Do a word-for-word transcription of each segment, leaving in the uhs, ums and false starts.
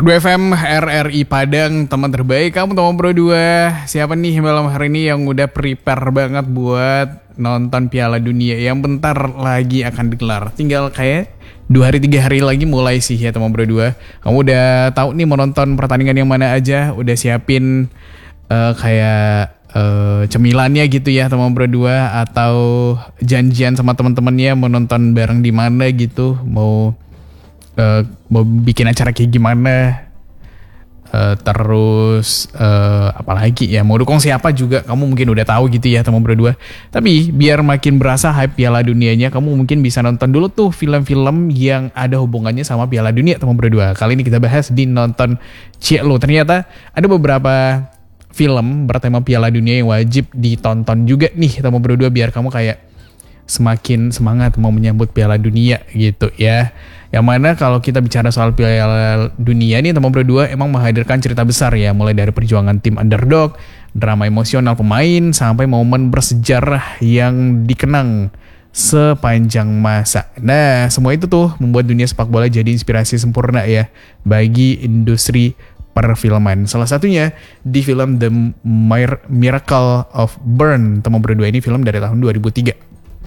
Pro dua F M R R I Padang, teman terbaik kamu teman Pro dua. Siapa nih malam hari ini yang udah prepare banget buat nonton Piala Dunia yang bentar lagi akan digelar? Tinggal kayak dua hari tiga hari lagi mulai sih ya teman Pro dua. Kamu udah tahu nih mau nonton pertandingan yang mana aja? Udah siapin uh, kayak uh, cemilannya gitu ya teman Pro dua, atau janjian sama teman-temannya mau nonton bareng di mana gitu? Mau Uh, mau bikin acara kayak gimana, uh, terus uh, apalagi ya mau dukung siapa juga kamu mungkin udah tahu gitu ya teman berdua. Tapi biar makin berasa hype Piala Dunianya, kamu mungkin bisa nonton dulu tuh film-film yang ada hubungannya sama Piala Dunia teman berdua. Kali ini kita bahas di Nonton Cek Lo. Ternyata ada beberapa film bertema Piala Dunia yang wajib ditonton juga nih teman berdua, biar kamu kayak semakin semangat mau menyambut Piala Dunia gitu ya. Yang mana kalau kita bicara soal Piala Dunia ini teman berdua emang menghadirkan cerita besar ya, mulai dari perjuangan tim underdog, drama emosional pemain, sampai momen bersejarah yang dikenang sepanjang masa. Nah, semua itu tuh membuat dunia sepak bola jadi inspirasi sempurna ya bagi industri perfilman. Salah satunya di film The Miracle of Bern teman berdua. Ini film dari tahun dua ribu tiga.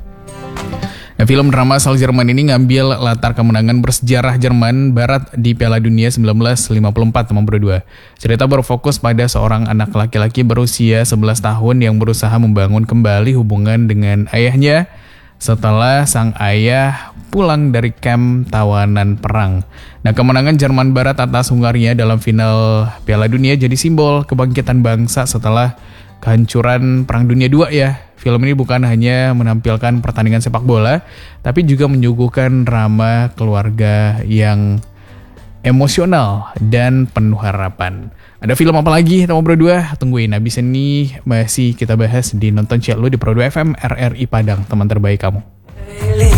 Nah, film drama asal Jerman ini ngambil latar kemenangan bersejarah Jerman Barat di Piala Dunia seribu sembilan ratus lima puluh empat teman berdua. Cerita berfokus pada seorang anak laki-laki berusia sebelas tahun yang berusaha membangun kembali hubungan dengan ayahnya setelah sang ayah pulang dari kamp tawanan perang. Nah, kemenangan Jerman Barat atas Hungaria dalam final Piala Dunia jadi simbol kebangkitan bangsa setelah kehancuran Perang Dunia kedua ya. Film ini bukan hanya menampilkan pertandingan sepak bola, tapi juga menyuguhkan drama keluarga yang emosional dan penuh harapan. Ada film apa lagi teman Pro dua? Tungguin, habis ini masih kita bahas di Nonton Cek Lo di Pro dua F M R R I Padang, teman terbaik kamu.